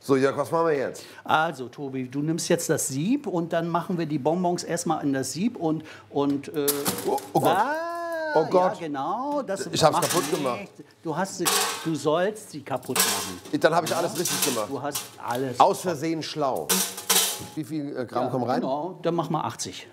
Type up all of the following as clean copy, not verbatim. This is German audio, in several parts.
So, Jörg, was machen wir jetzt? Also, Tobi, du nimmst jetzt das Sieb und dann machen wir die Bonbons erstmal in das Sieb und oh Gott. Oh Gott. Ja, genau. Ich hab's kaputt gemacht. Du sollst sie kaputt machen. Dann habe ich alles richtig gemacht. Du hast alles. Aus Versehen schlau. Wie viel Gramm kommen rein? Genau, dann mach mal 80.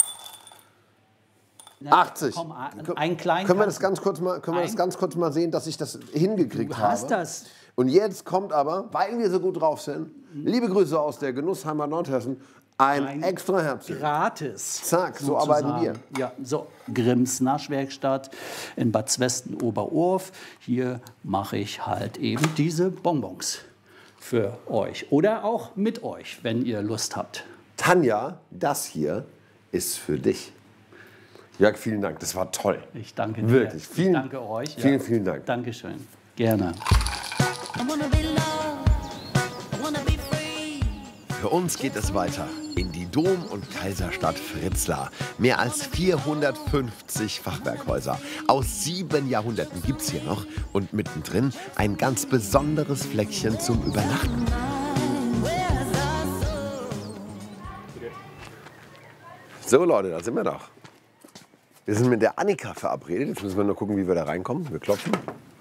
80. Komm, einen kleinen. Können wir das ganz kurz mal sehen, dass ich das hingekriegt habe? Du hast das. Und jetzt kommt aber, weil wir so gut drauf sind, liebe Grüße aus der Genussheimer Nordhessen, ein extra Herzchen. Gratis. Zack, so sozusagen. arbeiten wir. Ja, so Grimms Naschwerkstatt in Bad Zwesten Oberurf. Hier mache ich halt eben diese Bonbons für euch oder auch mit euch, wenn ihr Lust habt. Tanja, das hier ist für dich. Jörg, vielen Dank, das war toll. Ich danke dir. Wirklich, Ich danke euch. Ja. Vielen, vielen Dank. Dankeschön. Gerne. Für uns geht es weiter in die Dom- und Kaiserstadt Fritzlar. Mehr als 450 Fachwerkhäuser. Aus 7 Jahrhunderten gibt es hier noch. Und mittendrin ein ganz besonderes Fleckchen zum Übernachten. So Leute, da sind wir doch. Wir sind mit der Annika verabredet. Jetzt müssen wir nur gucken, wie wir da reinkommen. Wir klopfen.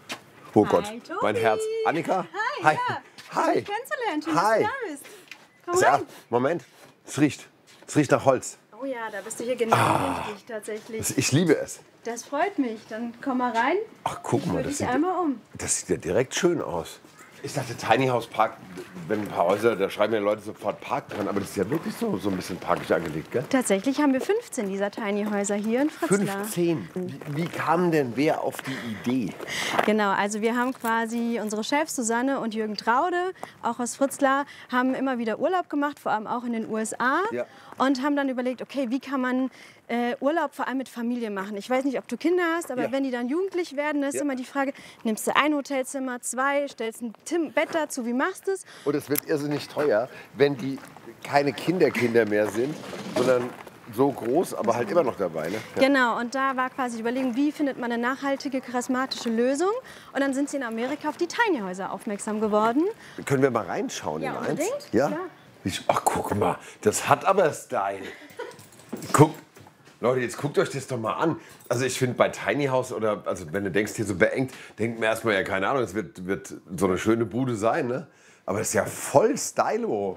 Oh Gott, Tobi. mein Herz. Annika? Hi. Hi. Ja. Hi. Dich kennenzulernen. Schön, Hi. dass du da bist. Komm rein. Moment, es riecht nach Holz. Oh ja, da bist du hier genau richtig tatsächlich. Ich liebe es. Das freut mich. Dann komm mal rein. Ach, guck mal, Ich einmal um. das sieht ja direkt schön aus. Ich dachte, Tiny House Park, wenn ein paar Häuser, da schreiben ja Leute sofort Park dran, aber das ist ja wirklich so ein bisschen parkig angelegt, gell? Tatsächlich haben wir 15 dieser Tiny Häuser hier in Fritzlar. 15. Wie kam denn wer auf die Idee? Genau, also wir haben quasi unsere Chefs Susanne und Jürgen Traude, auch aus Fritzlar, haben immer wieder Urlaub gemacht, vor allem auch in den USA. Ja. Und haben dann überlegt, okay, wie kann man Urlaub vor allem mit Familie machen? Ich weiß nicht, ob du Kinder hast, aber Ja. wenn die dann jugendlich werden, dann ist immer die Frage, nimmst du ein Hotelzimmer, 2, stellst ein Bett dazu, wie machst du es? Und es wird irrsinnig teuer, wenn die keine Kinder mehr sind, sondern so groß, aber halt immer noch dabei. Ne? Ja. Genau, und da war quasi die Überlegung, wie findet man eine nachhaltige, charismatische Lösung? Und dann sind sie in Amerika auf die Tiny Häuser aufmerksam geworden. Können wir mal reinschauen Ja, in eins? unbedingt, Ja? klar. Ach, guck mal, das hat aber Style. Guck, Leute, jetzt guckt euch das doch mal an. Also ich finde bei Tiny House oder, also wenn du denkst, hier so beengt, denkt mir erstmal, ja keine Ahnung, es wird so eine schöne Bude sein, ne? Aber das ist ja voll stylo.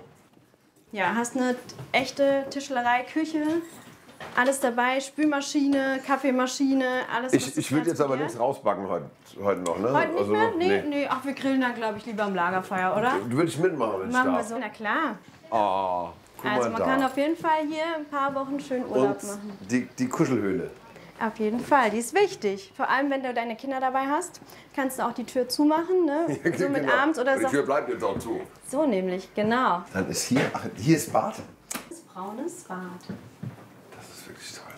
Ja, hast eine echte Tischlerei, Küche, alles dabei, Spülmaschine, Kaffeemaschine, alles. was das Ich würde Herz jetzt aber begehrt. nichts rausbacken heute noch, ne? Heute nicht mehr? Nee, nee. nee. Ach, wir grillen dann, glaube ich, lieber am Lagerfeuer, oder? Du würdest mitmachen, wenn ich Machen wir darf. so. Na klar. Oh, guck Also mal man da. kann auf jeden Fall hier ein paar Wochen schön Urlaub Und machen. die Kuschelhöhle. Auf jeden Fall, die ist wichtig. Vor allem, wenn du deine Kinder dabei hast, kannst du auch die Tür zumachen, ne? So mit Genau. abends oder Die so. Tür bleibt jetzt auch zu. So nämlich, genau. Dann ist hier ist Bad. Das braunes Bad. Das ist wirklich toll.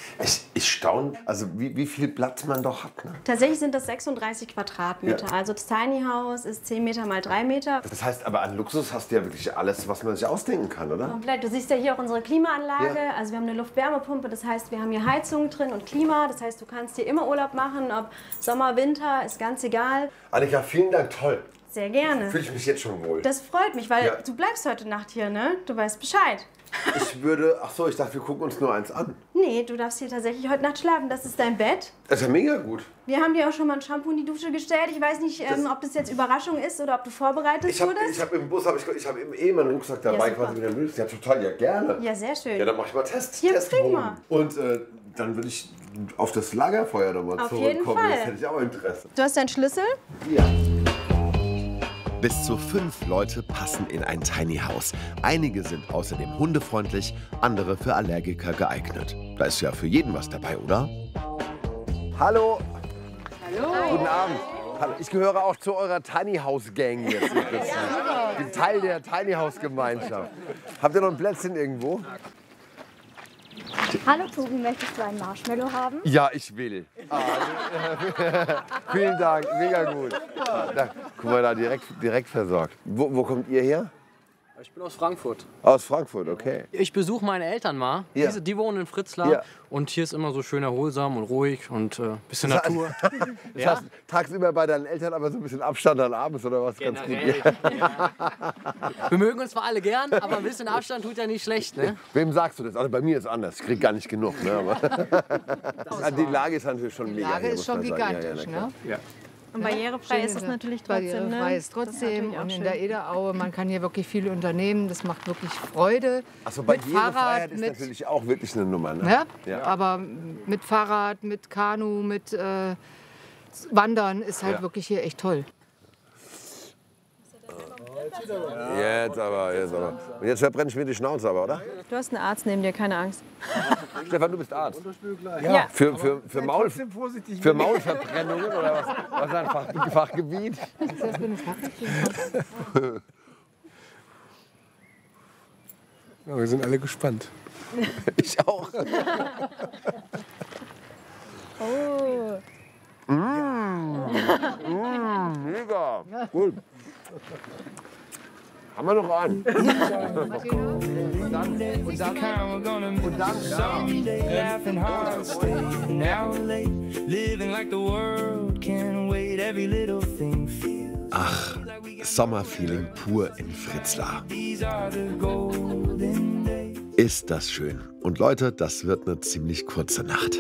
Ich staune, also wie viel Platz man doch hat. Ne? Tatsächlich sind das 36 Quadratmeter. Ja. Also das Tiny House ist 10 Meter mal 3 Meter. Das heißt, aber an Luxus hast du ja wirklich alles, was man sich ausdenken kann, oder? Komplett. Du siehst ja hier auch unsere Klimaanlage. Ja. Also wir haben eine Luftwärmepumpe, das heißt, wir haben hier Heizung drin und Klima. Das heißt, du kannst hier immer Urlaub machen, ob Sommer, Winter, ist ganz egal. Annika, vielen Dank, toll. Sehr gerne. Fühle ich mich jetzt schon wohl. Das freut mich, weil Ja. du bleibst heute Nacht hier, ne? Du weißt Bescheid. Ach so, ich dachte, wir gucken uns nur eins an. Nee, du darfst hier tatsächlich heute Nacht schlafen. Das ist dein Bett. Das ist ja mega gut. Wir haben dir auch schon mal ein Shampoo in die Dusche gestellt. Ich weiß nicht, ob das jetzt Überraschung ist oder ob du vorbereitet Ich habe wurdest. im Bus, ich habe im Ehemann gesagt, da Ja, war ich super. quasi wieder müde. Ja, total, ja, gerne. Ja, sehr schön. Ja, dann mach ich mal Test. Hier, Testproben. prima. Und dann würde ich auf das Lagerfeuer nochmal Auf zurückkommen. jeden Fall. Das hätte ich auch Interesse. Du hast deinen Schlüssel? Ja. Bis zu 5 Leute passen in ein Tiny House. Einige sind außerdem hundefreundlich, andere für Allergiker geeignet. Da ist ja für jeden was dabei, oder? Hallo. Hallo. Guten Abend. Hallo. Ich gehöre auch zu eurer Tiny House Gang jetzt. Ich bin Teil der Tiny House Gemeinschaft. Habt ihr noch ein Plätzchen irgendwo? Hallo Tobi, möchtest du einen Marshmallow haben? Ja, ich will. Vielen Dank, mega gut. Da, guck mal, da direkt versorgt. Wo kommt ihr her? Ich bin aus Frankfurt. Aus Frankfurt, okay. Ich besuche meine Eltern mal. Ja. Die wohnen in Fritzlar. Ja. Und hier ist immer so schön erholsam und ruhig und bisschen Natur. Das heißt, tagsüber bei deinen Eltern aber so ein bisschen Abstand dann abends oder was? Ganz gut. Wir mögen uns zwar alle gern, aber ein bisschen Abstand tut ja nicht schlecht. Ne? Wem sagst du das? Also bei mir ist anders. Ich krieg gar nicht genug. Ne? Aber die Lage ist natürlich schon mega. Die Lage hier, ist muss schon man sagen. gigantisch. Ja, Ne? Und barrierefrei ist es natürlich trotzdem. Barrierefrei Ne? ist trotzdem. Das ist natürlich auch Und in schön. der Ederaue, man kann hier wirklich viel unternehmen. Das macht wirklich Freude. Achso, Mit Fahrrad, Barrierefreiheit ist mit, natürlich auch wirklich eine Nummer. Ne? ja, Ja. aber mit Fahrrad, mit Kanu, mit Wandern ist halt wirklich hier echt toll. Jetzt aber. Und jetzt verbrenne ich mir die Schnauze aber, oder? Du hast einen Arzt neben dir, keine Angst. Stefan, du bist Arzt. Ja. Für Maulverbrennungen oder was? Was ist ein Fachgebiet? Ja, wir sind alle gespannt. Ich auch. Oh. Mega. Gut. Haben wir noch einen? Ach, Sommerfeeling pur in Fritzlar. Ist das schön. Und Leute, das wird eine ziemlich kurze Nacht.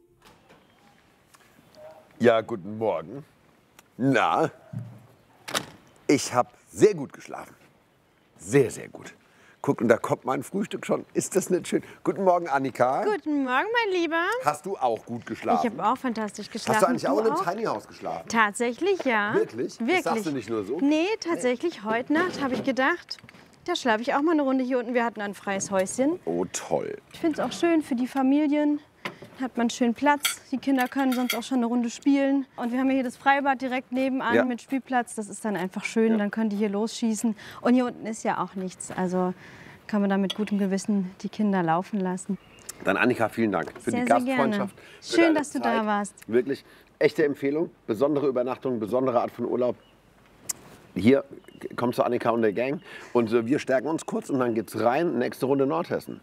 Ja, guten Morgen. Na, ich habe sehr gut geschlafen. Sehr, sehr gut. Guck, und da kommt mein Frühstück schon. Ist das nicht schön? Guten Morgen, Annika. Guten Morgen, mein Lieber. Hast du auch gut geschlafen? Ich habe auch fantastisch geschlafen. Hast du eigentlich auch in einem auch? Tiny House geschlafen? Tatsächlich, ja. Wirklich? Wirklich. Das sagst du nicht nur so? Nee, tatsächlich. Heute Nacht habe ich gedacht, da schlafe ich auch mal eine Runde hier unten. Wir hatten ein freies Häuschen. Oh, toll. Ich finde es auch schön für die Familien. Hat man schön Platz. Die Kinder können sonst auch schon eine Runde spielen. Und wir haben hier das Freibad direkt nebenan mit Spielplatz. Das ist dann einfach schön. Dann können die hier losschießen. Und hier unten ist ja auch nichts. Also kann man da mit gutem Gewissen die Kinder laufen lassen. Dann Annika, vielen Dank für Sehr, die sehr Gastfreundschaft. gerne. für Schön, deine dass du Zeit. da warst. Wirklich echte Empfehlung. Besondere Übernachtung, besondere Art von Urlaub. Hier kommt zu Annika und der Gang. Und wir stärken uns kurz und dann geht's rein. Nächste Runde Nordhessen.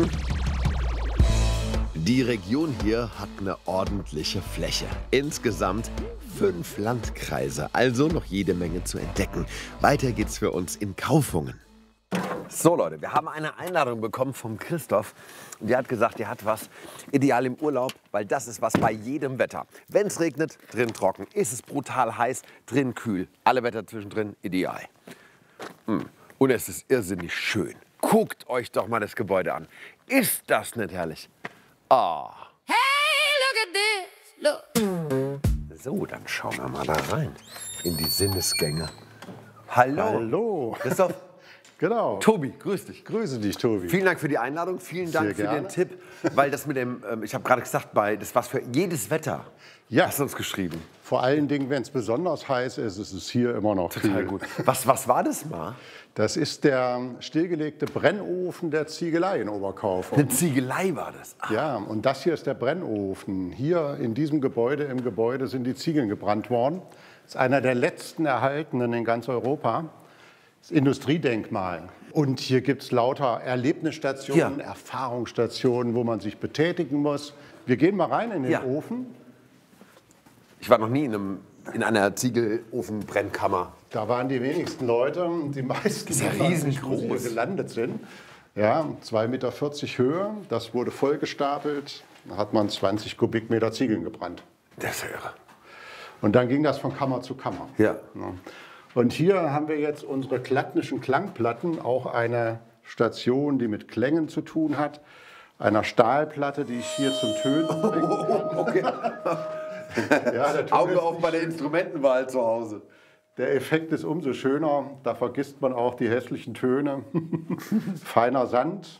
Die Region hier hat eine ordentliche Fläche. Insgesamt 5 Landkreise, also noch jede Menge zu entdecken. Weiter geht's für uns in Kaufungen. So Leute, wir haben eine Einladung bekommen vom Christoph. Und der hat gesagt, der hat was ideal im Urlaub, weil das ist was bei jedem Wetter. Wenn es regnet, drin trocken. Ist es brutal heiß, drin kühl. Alle Wetter zwischendrin ideal. Und es ist irrsinnig schön. Guckt euch doch mal das Gebäude an. Ist das nicht herrlich? Ah. Hey, look at this. Look. So, dann schauen wir mal da rein. In die Sinnesgänge. Hallo. Hallo. Christoph. Genau. Tobi, grüß dich. Grüße dich, Tobi. Vielen Dank für die Einladung, vielen Dank für den Tipp, weil das mit dem, ich habe gerade gesagt, das was für jedes Wetter. Ja. Hast du uns geschrieben. Vor allen Dingen, wenn es besonders heiß ist, ist es hier immer noch Total kühl. gut. Was war das mal? Das ist der stillgelegte Brennofen der Ziegelei in Oberkaufung. Eine Ziegelei war das. Ah. Ja, und das hier ist der Brennofen. Hier in diesem Gebäude, im Gebäude sind die Ziegeln gebrannt worden. Das ist einer der letzten erhaltenen in ganz Europa. Das Industriedenkmal. Und hier gibt es lauter Erlebnisstationen, Erfahrungsstationen, wo man sich betätigen muss. Wir gehen mal rein in den Ofen. Ich war noch nie in einer Ziegelofenbrennkammer. Da waren die wenigsten Leute. Die meisten, ist ja riesengroß, wo sie gelandet sind. Ja, 2,40 Meter Höhe. Das wurde vollgestapelt. Da hat man 20 Kubikmeter Ziegeln gebrannt. Das ist ja irre. Und dann ging das von Kammer zu Kammer. Ja. Und hier haben wir jetzt unsere klattnischen Klangplatten, auch eine Station, die mit Klängen zu tun hat, einer Stahlplatte, die ich hier zum Tönen bringen kann. Okay. Ja, der Ton Auge auf bei der Instrumentenwahl zu Hause. Der Effekt ist umso schöner, da vergisst man auch die hässlichen Töne. Feiner Sand.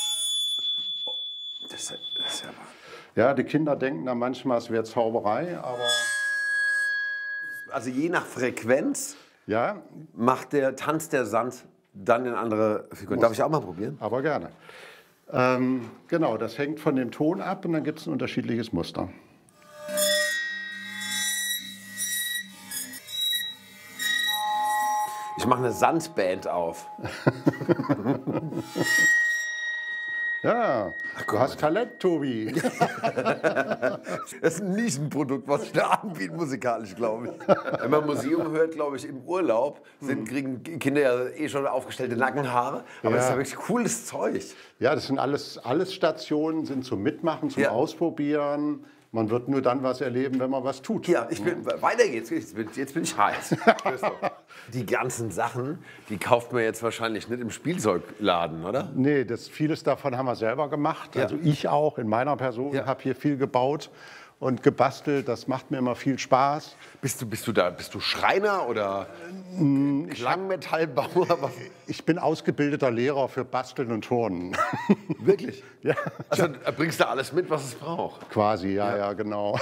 Das ist ja wahr. Ja, die Kinder denken dann manchmal, es wäre Zauberei, aber... Also je nach Frequenz tanzt der Sand dann in andere Figuren. Darf ich auch mal probieren? Aber gerne. Genau, das hängt von dem Ton ab und dann gibt es ein unterschiedliches Muster. Ich mache eine Sandband auf. Ja, du hast Talent, Tobi. Das ist ein Nischenprodukt, was ich da anbiete musikalisch, glaube ich. Wenn man Museum hört, glaube ich, im Urlaub kriegen Kinder ja eh schon aufgestellte Nackenhaare. Aber das ist ja wirklich cooles Zeug. Ja, das sind alles Stationen, sind zum Mitmachen, zum Ausprobieren. Man wird nur dann was erleben, wenn man was tut. Ja, weiter geht's. Jetzt bin ich heiß. Die ganzen Sachen, die kauft man jetzt wahrscheinlich nicht im Spielzeugladen, oder? Nee, vieles davon haben wir selber gemacht. Ja. Also ich auch in meiner Person habe hier viel gebaut und gebastelt. Das macht mir immer viel Spaß. Bist du Schreiner oder Klangmetallbauer? Ich bin ausgebildeter Lehrer für Basteln und Turnen. Wirklich? Ja. Also bringst du alles mit, was es braucht? Quasi, ja, genau.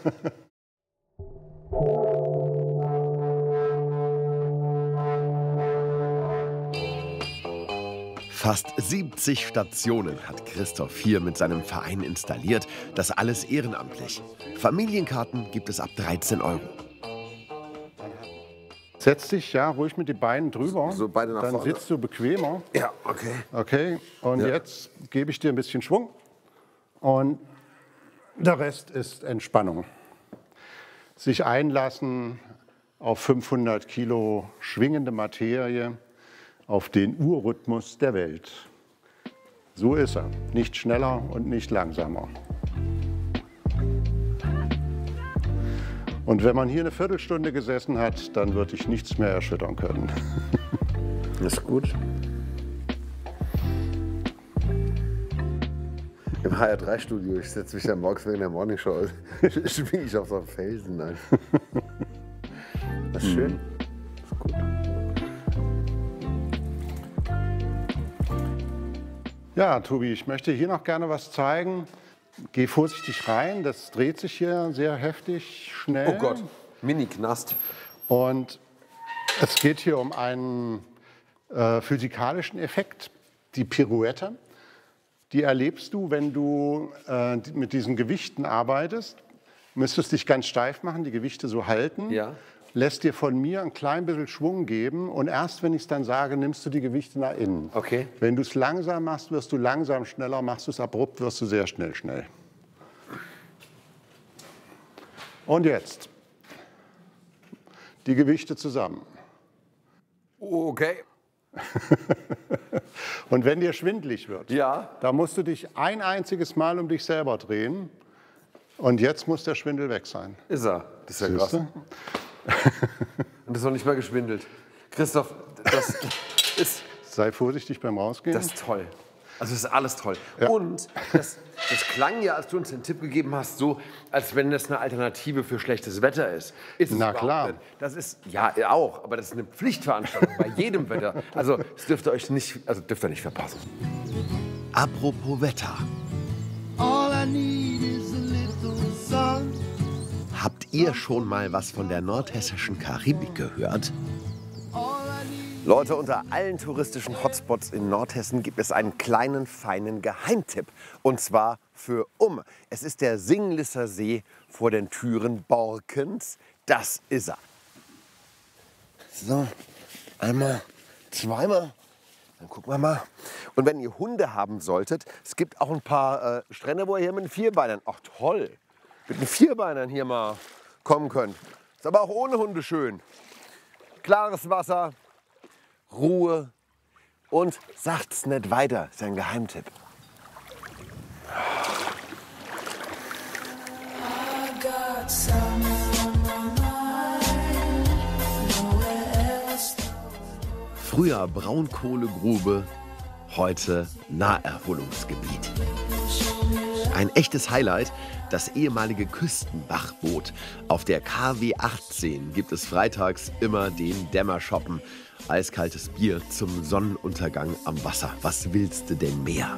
Fast 70 Stationen hat Christoph hier mit seinem Verein installiert. Das alles ehrenamtlich. Familienkarten gibt es ab 13 €. Setz dich ruhig mit den Beinen drüber. So beide nach Dann vorne. sitzt du bequemer. Ja, okay. Okay, und jetzt gebe ich dir ein bisschen Schwung. Und der Rest ist Entspannung. Sich einlassen auf 500 Kilo schwingende Materie, auf den Urrhythmus der Welt. So ist er. Nicht schneller und nicht langsamer. Und wenn man hier eine Viertelstunde gesessen hat, dann wird dich nichts mehr erschüttern können. Das ist gut. Im HR3-Studio, ich setze mich ja morgens wegen der Morningshow, schwinge ich auf so einen Felsen ein. Das ist schön. Das ist gut. Ja, Tobi, ich möchte hier noch gerne was zeigen. Geh vorsichtig rein, das dreht sich hier sehr heftig, schnell. Oh Gott, Mini-Knast. Und es geht hier um einen physikalischen Effekt, die Pirouette. Die erlebst du, wenn du mit diesen Gewichten arbeitest. Du müsstest dich ganz steif machen, die Gewichte so halten. Ja. Lässt dir von mir ein klein bisschen Schwung geben und erst wenn ich es dann sage, nimmst du die Gewichte nach innen. Okay. Wenn du es langsam machst, wirst du langsam schneller, machst du es abrupt, wirst du sehr schnell. Und jetzt die Gewichte zusammen. Okay. Und wenn dir schwindelig wird, Ja. da musst du dich ein einziges Mal um dich selber drehen und jetzt muss der Schwindel weg sein. Ist er. Das ist ja krass. Siehste? Und das ist noch nicht mal geschwindelt. Christoph, das ist... Sei vorsichtig beim Rausgehen. Das ist toll. Also das ist alles toll. Ja. Und das klang ja, als du uns den Tipp gegeben hast, so, als wenn das eine Alternative für schlechtes Wetter ist. Ist es Na überhaupt klar. nicht. Das ist, ja auch, aber das ist eine Pflichtveranstaltung bei jedem Wetter. Also das dürft ihr euch nicht, dürft ihr nicht verpassen. Apropos Wetter. Habt ihr schon mal was von der nordhessischen Karibik gehört? Leute, unter allen touristischen Hotspots in Nordhessen gibt es einen kleinen, feinen Geheimtipp. Und zwar für Es ist der Singlisser See vor den Türen Borkens. Das ist er. So, einmal, zweimal. Dann gucken wir mal. Und wenn ihr Hunde haben solltet, es gibt auch ein paar Strände, wo ihr hier mit den Vierbeinern, ach toll, mit den Vierbeinern hier mal kommen könnt. Ist aber auch ohne Hunde schön. Klares Wasser, Ruhe und sagt's nicht weiter. Das ist ein Geheimtipp. Früher Braunkohlegrube, heute Naherholungsgebiet. Ein echtes Highlight, das ehemalige Küstenbachboot. Auf der KW 18 gibt es freitags immer den Dämmerschoppen. Eiskaltes Bier zum Sonnenuntergang am Wasser. Was willst du denn mehr?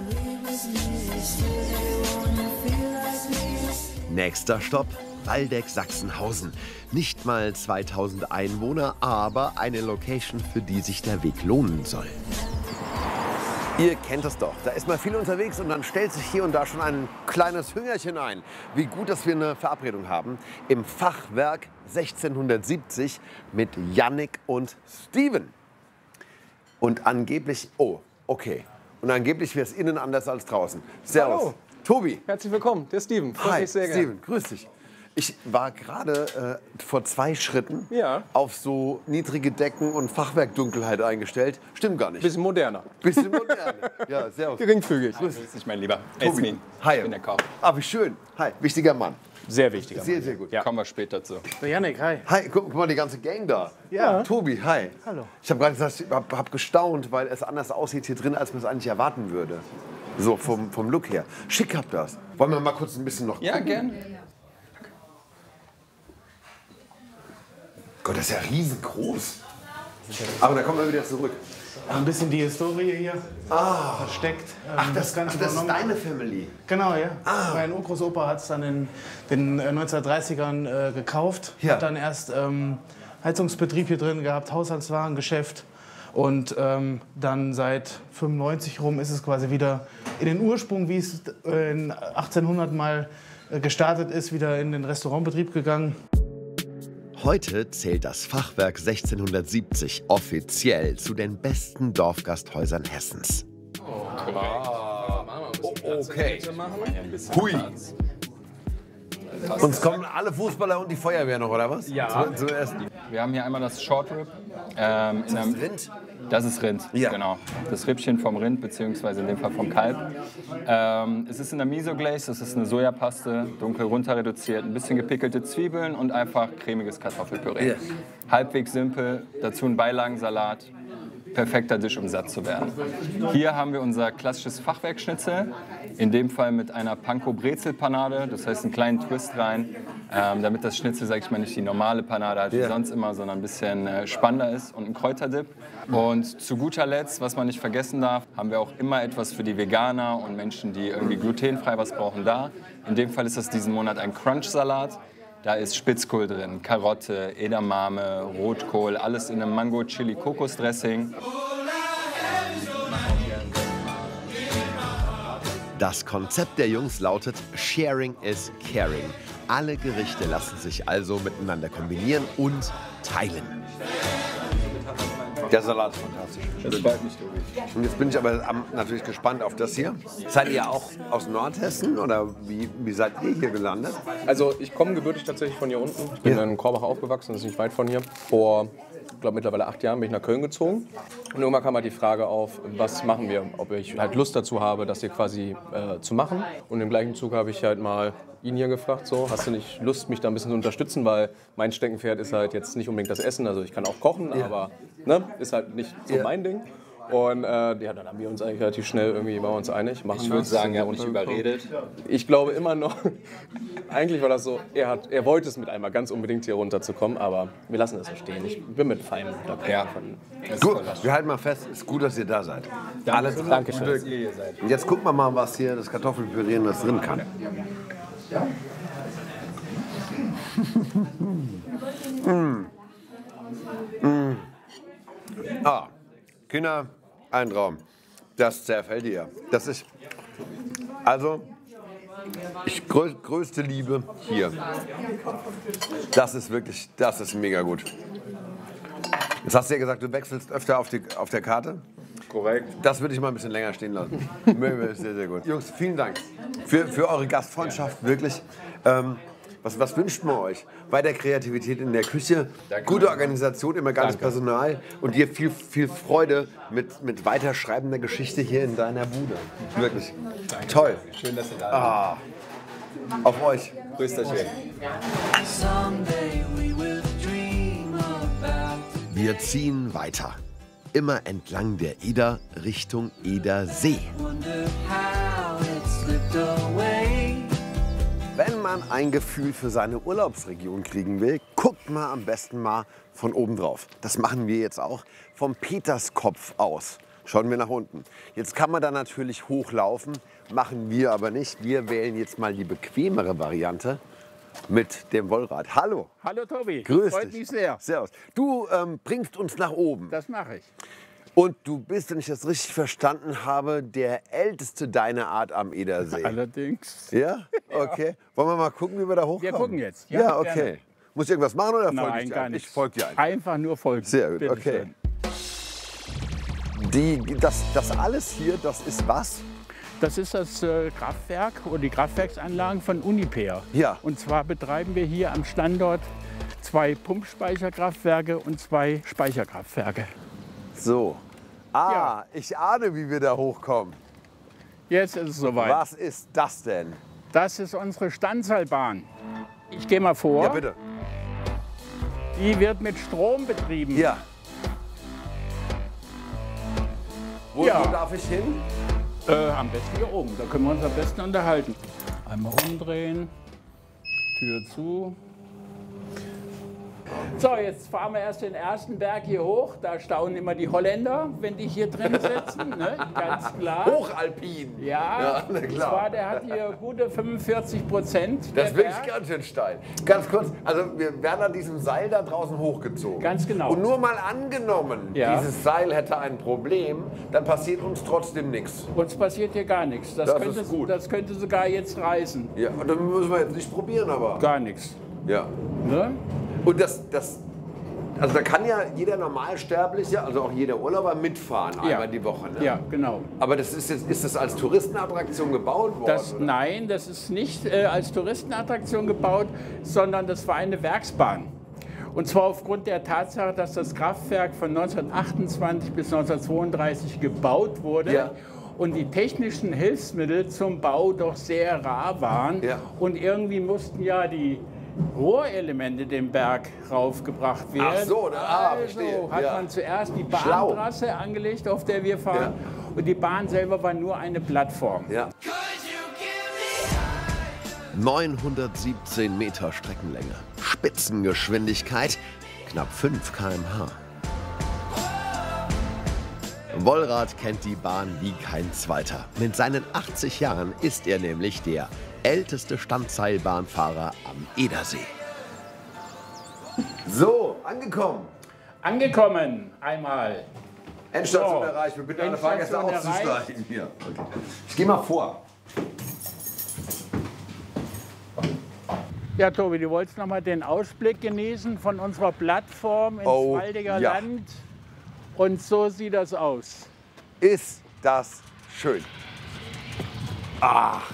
Nächster Stopp, Waldeck, Sachsenhausen. Nicht mal 2000 Einwohner, aber eine Location, für die sich der Weg lohnen soll. Ihr kennt es doch. Da ist man viel unterwegs und dann stellt sich hier und da schon ein kleines Hüngerchen ein. Wie gut, dass wir eine Verabredung haben. Im Fachwerk 1670 mit Jannik und Steven. Und angeblich, oh, okay. Und angeblich wäre es innen anders als draußen. Servus. Hallo. Tobi. Herzlich willkommen, der Steven. Freut Hi, mich sehr Steven, grüß dich. Ich war gerade vor 2 Schritten auf so niedrige Decken und Fachwerkdunkelheit eingestellt. Stimmt gar nicht. Bisschen moderner. Bisschen moderner. Ja, servus. Geringfügig. Grüß dich, mein Lieber. Tobi. Esmin. Hi. Ich bin der Koch. Ah, wie schön. Hi, wichtiger Mann. Sehr wichtiger Sehr, Mann. sehr gut. Ja. Kommen wir später zu. Der Janik, hi. Hi, guck mal, die ganze Gang da. Ja. Tobi, hi. Hallo. Ich habe gerade gesagt, ich hab gestaunt, weil es anders aussieht hier drin, als man es eigentlich erwarten würde. So vom Look her. Schick habt das. Wollen wir mal kurz ein bisschen noch gucken? Ja, gerne. Gott, das ist ja riesengroß. Aber da kommen wir wieder zurück. Ein bisschen die Historie hier versteckt. Ach, das ist deine Family? Genau, ja. Mein Urgroßopa hat es dann in den 1930ern gekauft. Ja. Hat dann erst Heizungsbetrieb hier drin gehabt, Haushaltswarengeschäft. Und dann seit 95 rum ist es quasi wieder in den Ursprung, wie es in 1800 mal gestartet ist, wieder in den Restaurantbetrieb gegangen. Heute zählt das Fachwerk 1670 offiziell zu den besten Dorfgasthäusern Hessens. Okay. Hui. Uns kommen alle Fußballer und die Feuerwehr noch, oder was? Ja. Zum Essen. Wir haben hier einmal das Short Rib. Ist das Rind? Das ist Rind, Ja. genau. Das Rippchen vom Rind, beziehungsweise in dem Fall vom Kalb. Es ist in der Miso-Glaze, das ist eine Sojapaste, dunkel runter reduziert, ein bisschen gepickelte Zwiebeln und einfach cremiges Kartoffelpüree. Ja. Halbwegs simpel, dazu ein Beilagensalat. Perfekter Tisch, um satt zu werden. Hier haben wir unser klassisches Fachwerkschnitzel, in dem Fall mit einer Panko-Brezel-Panade, das heißt einen kleinen Twist rein, damit das Schnitzel, sag ich mal, nicht die normale Panade hat wie sonst immer, sondern ein bisschen spannender ist, und ein Kräuterdip. Und zu guter Letzt, was man nicht vergessen darf, haben wir auch immer etwas für die Veganer und Menschen, die irgendwie glutenfrei was brauchen, da. In dem Fall ist das diesen Monat ein Crunch-Salat. Da ist Spitzkohl drin, Karotte, Edamame, Rotkohl, alles in einem Mango-Chili-Kokos-Dressing. Das Konzept der Jungs lautet Sharing is Caring. Alle Gerichte lassen sich also miteinander kombinieren und teilen. Der Salat ist fantastisch. Das freut mich, Tobi. Und jetzt bin ich aber natürlich gespannt auf das hier. Seid ihr auch aus Nordhessen oder wie seid ihr hier gelandet? Also ich komme gebürtig tatsächlich von hier unten. Ich bin in Korbach aufgewachsen, das ist nicht weit von hier. Vor, ich glaube, mittlerweile 8 Jahren bin ich nach Köln gezogen. Und irgendwann kam halt die Frage auf, was machen wir? Ob ich halt Lust dazu habe, das hier quasi zu machen. Und im gleichen Zug habe ich halt mal ihn hier gefragt, so, hast du nicht Lust, mich da ein bisschen zu unterstützen? Weil mein Steckenpferd ist halt jetzt nicht unbedingt das Essen. Also ich kann auch kochen, aber ne, ist halt nicht so mein Ding. Und dann haben wir uns eigentlich relativ schnell irgendwie waren wir uns einig. Machen Ich würde sagen, er hat mich überredet. Ich glaube immer noch, eigentlich war das so, er wollte es mit einmal ganz unbedingt hier runterzukommen, aber wir lassen das so stehen. Ich bin mit fein dabei. Ja. Gut, wir halten mal fest, es ist gut, dass ihr da seid. Alles Danke schön. Dass ihr hier seid. Und jetzt gucken wir mal, was hier das Kartoffelpüree in das drin kann. Kinder, ein Traum. Das zerfällt dir. Das ist, also, größte Liebe hier. Das ist wirklich, das ist mega gut. Jetzt hast du ja gesagt, du wechselst öfter auf der Karte. Korrekt. Das würde ich mal ein bisschen länger stehen lassen. Sehr, sehr gut. Jungs, vielen Dank für eure Gastfreundschaft, wirklich. Was wünscht man euch? Bei der Kreativität in der Küche, gute Organisation, immer geiles Personal und dir viel Freude mit weiterschreibender Geschichte hier in deiner Bude. Wirklich. Danke. Toll. Schön, dass ihr da seid. Auf euch. Grüßt euch. Wir ziehen weiter. Immer entlang der Eder Richtung Edersee. Wenn man ein Gefühl für seine Urlaubsregion kriegen will, guckt mal am besten mal von oben drauf. Das machen wir jetzt auch vom Peterskopf aus. Schauen wir nach unten. Jetzt kann man da natürlich hochlaufen, machen wir aber nicht. Wir wählen jetzt mal die bequemere Variante mit dem Wollrad. Hallo. Hallo Tobi. Grüß Freut dich. mich sehr. Servus. Du bringst uns nach oben. Das mache ich. Und du bist, wenn ich das richtig verstanden habe, der älteste deiner Art am Edersee. Allerdings. Ja? Okay. Wollen wir mal gucken, wie wir da hochkommen? Wir gucken jetzt. Ja, okay. Gerne. Muss ich irgendwas machen oder folge Nein, ich dir? gar nicht. Ich folge dir einfach. Einfach nur folgen. Sehr gut, Bitte okay. schön. Das alles hier, das ist was? Das ist das Kraftwerk oder die Kraftwerksanlagen von Uniper. Ja. Und zwar betreiben wir hier am Standort 2 Pumpspeicherkraftwerke und 2 Speicherkraftwerke. So. Ich ahne, wie wir da hochkommen. Jetzt ist es soweit. Was ist das denn? Das ist unsere Standseilbahn. Ich gehe mal vor. Ja, bitte. Die wird mit Strom betrieben. Ja. Wo darf ich hin? Am besten hier oben. Da können wir uns am besten unterhalten. Einmal umdrehen. Tür zu. So, jetzt fahren wir erst den ersten Berg hier hoch. Da staunen immer die Holländer, wenn die hier drin sitzen. Ne? Ganz klar. Hochalpin. Ja, na und klar. zwar, der hat hier gute 45%. Das ist wirklich ganz schön steil. Ganz kurz, also wir werden an diesem Seil da draußen hochgezogen. Ganz genau. Und nur mal angenommen, dieses Seil hätte ein Problem, dann passiert uns trotzdem nichts. Uns passiert hier gar nichts. Das könnte sogar jetzt reißen. Ja, und dann müssen wir jetzt nicht probieren, aber. Gar nichts. Ja. Ne? Und also da kann ja jeder Normalsterbliche, also auch jeder Urlauber mitfahren, einmal die Woche. Ne? Ja, genau. Aber ist das als Touristenattraktion gebaut worden? Nein, das ist nicht als Touristenattraktion gebaut, sondern das war eine Werksbahn. Und zwar aufgrund der Tatsache, dass das Kraftwerk von 1928 bis 1932 gebaut wurde. Und die technischen Hilfsmittel zum Bau doch sehr rar waren. Und irgendwie mussten ja die Rohrelemente den Berg raufgebracht werden. Ach so, also hat man zuerst die Bahntrasse angelegt, auf der wir fahren. Und die Bahn selber war nur eine Plattform. 917 Meter Streckenlänge, Spitzengeschwindigkeit knapp 5 km/h. Wollrad kennt die Bahn wie kein zweiter. Mit seinen 80 Jahren ist er nämlich der älteste Standseilbahnfahrer am Edersee. So, angekommen. Angekommen, einmal. Endstation erreicht. Wir bitten alle Fahrgäste auszusteigen. Hier. Okay. Ich gehe mal vor. Ja, Tobi, du wolltest noch mal den Ausblick genießen von unserer Plattform ins Waldiger Land. Und so sieht das aus. Ist das schön. Ach.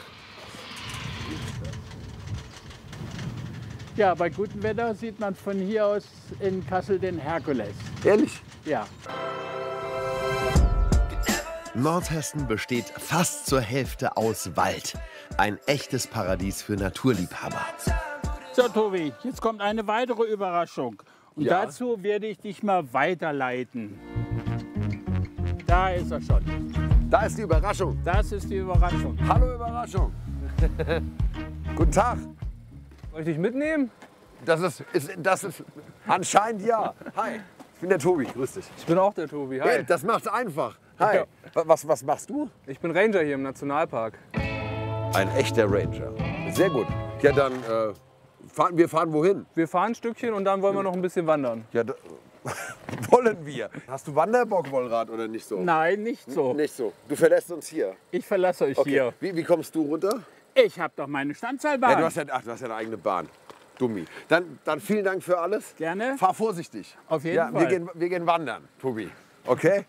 Ja, bei gutem Wetter sieht man von hier aus in Kassel den Herkules. Ehrlich? Ja. Nordhessen besteht fast zur Hälfte aus Wald. Ein echtes Paradies für Naturliebhaber. So, Tobi, jetzt kommt eine weitere Überraschung. Und dazu werde ich dich mal weiterleiten. Da ist er schon. Da ist die Überraschung. Das ist die Überraschung. Hallo Überraschung. Guten Tag. Soll ich dich mitnehmen? Das ist anscheinend ja. Hi, ich bin der Tobi, grüß dich. Ich bin auch der Tobi, hi. Hey, das macht's einfach. Hi. Ja. Was machst du? Ich bin Ranger hier im Nationalpark. Ein echter Ranger. Sehr gut. Ja, dann wir fahren wohin? Wir fahren ein Stückchen und dann wollen wir noch ein bisschen wandern. Ja, wollen wir. Hast du Wanderbock, Wollrad oder nicht so? Nein, nicht so. Nicht so. Du verlässt uns hier. Ich verlasse euch hier. Wie kommst du runter? Ich habe doch meine Standseilbahn. Ja, du hast ja eine eigene Bahn. Dummi. Dann vielen Dank für alles. Gerne. Fahr vorsichtig. Auf jeden Fall. Wir gehen wandern, Tobi. Okay?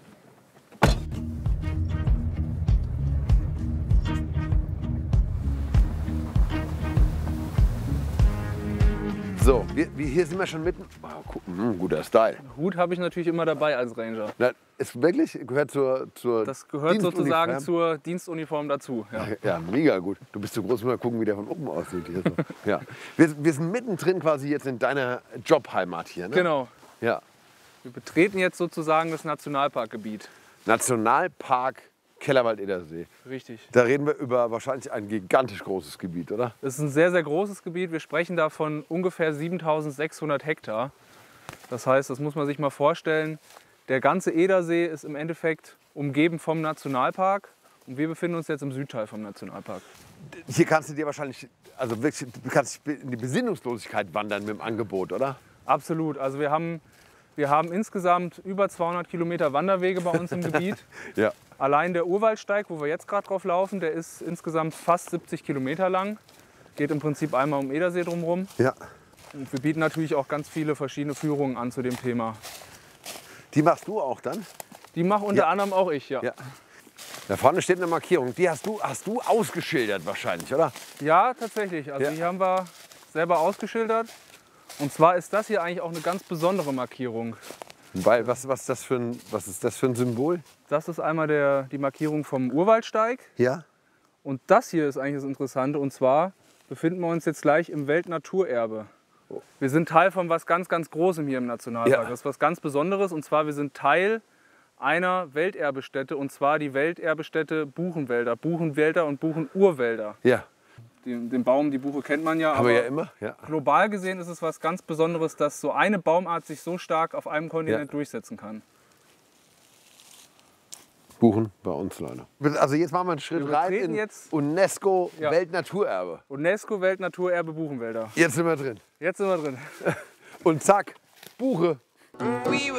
So, hier sind wir schon mitten. Wow, guter Style. Hut habe ich natürlich immer dabei als Ranger. Na, ist wirklich? Gehört zur Das gehört sozusagen zur Dienstuniform dazu. Ja. Ja, mega gut. Du bist zu groß, mal gucken, wie der von oben aussieht. Hier so. Ja. Wir sind mittendrin quasi jetzt in deiner Jobheimat hier, ne? Genau. Ja. Wir betreten jetzt sozusagen das Nationalparkgebiet. Nationalpark Kellerwald-Edersee. Richtig. Da reden wir über wahrscheinlich ein gigantisch großes Gebiet, oder? Das ist ein sehr, sehr großes Gebiet. Wir sprechen da von ungefähr 7.600 Hektar. Das heißt, das muss man sich mal vorstellen, der ganze Edersee ist im Endeffekt umgeben vom Nationalpark. Und wir befinden uns jetzt im Südteil vom Nationalpark. Hier kannst du dir wahrscheinlich, also wirklich, du kannst in die Besinnungslosigkeit wandern mit dem Angebot, oder? Absolut. Also wir haben insgesamt über 200 Kilometer Wanderwege bei uns im Gebiet. Ja. Allein der Urwaldsteig, wo wir jetzt gerade drauf laufen, der ist insgesamt fast 70 Kilometer lang. Geht im Prinzip einmal um Edersee drumherum. Ja. Und wir bieten natürlich auch ganz viele verschiedene Führungen an zu dem Thema. Die machst du auch dann? Die mache unter anderem auch ich, ja. Da vorne steht eine Markierung. Die hast du ausgeschildert wahrscheinlich, oder? Ja, tatsächlich. Also die haben wir selber ausgeschildert. Und zwar ist das hier eigentlich auch eine ganz besondere Markierung. Weil, was ist das für ein Symbol? Das ist einmal die Markierung vom Urwaldsteig. Ja. Und das hier ist eigentlich das Interessante. Und zwar befinden wir uns jetzt gleich im Weltnaturerbe. Wir sind Teil von was ganz, ganz Großem hier im Nationalpark. Das ist was ganz Besonderes. Und zwar, wir sind Teil einer Welterbestätte. Und zwar die Welterbestätte Buchenwälder. Buchenwälder und Buchenurwälder. Ja. Den Baum, die Buche kennt man ja. Haben wir ja immer. Ja. Global gesehen ist es was ganz Besonderes, dass so eine Baumart sich so stark auf einem Kontinent durchsetzen kann. Buchen bei uns, Leute. Also jetzt machen wir einen Schritt rein in UNESCO Weltnaturerbe. UNESCO Weltnaturerbe Buchenwälder. Jetzt sind wir drin. Jetzt sind wir drin. Und zack, Buche.